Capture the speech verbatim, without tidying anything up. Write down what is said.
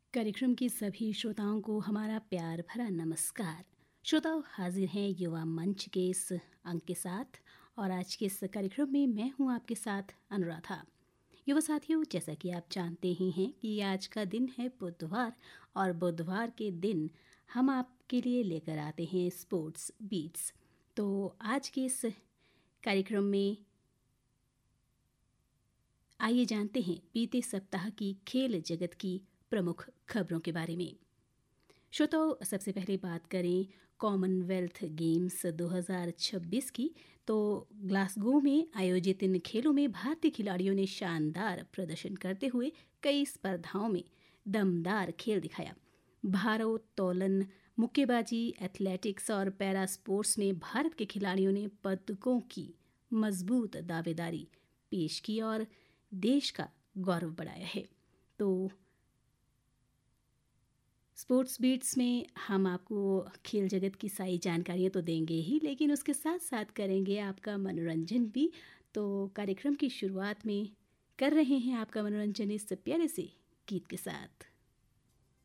कार्यक्रम के सभी श्रोताओं को हमारा प्यार भरा नमस्कार। श्रोताओं, हाजिर हैं युवा मंच के इस अंक के साथ और आज के इस कार्यक्रम में मैं हूं आपके साथ अनुराधा। युवा साथियों, जैसा कि आप जानते ही हैं कि आज का दिन है बुधवार और बुधवार के दिन हम आपके लिए लेकर आते हैं स्पोर्ट्स बीट्स। तो आज के इस कार्यक्रम में आइए जानते हैं बीते सप्ताह की खेल जगत की प्रमुख खबरों के बारे में। श्रोताओं, सबसे पहले बात करें कॉमनवेल्थ गेम्स दो हज़ार छब्बीस की, तो ग्लासगो में आयोजित इन खेलों में भारतीय खिलाड़ियों ने शानदार प्रदर्शन करते हुए कई स्पर्धाओं में दमदार खेल दिखाया। भारोत्तोलन, मुक्केबाजी, एथलेटिक्स और पैरा स्पोर्ट्स में भारत के खिलाड़ियों ने पदकों की मजबूत दावेदारी पेश की और देश का गौरव बढ़ाया है। तो स्पोर्ट्स बीट्स में हम आपको खेल जगत की सारी जानकारियाँ तो देंगे ही, लेकिन उसके साथ साथ करेंगे आपका मनोरंजन भी। तो कार्यक्रम की शुरुआत में कर रहे हैं आपका मनोरंजन इस प्यारे से गीत के साथ।